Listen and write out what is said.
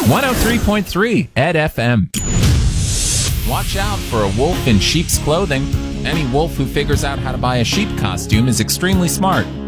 103.3 Ed FM. Watch out for a wolf in sheep's clothing. Any wolf who figures out how to buy a sheep costume is extremely smart.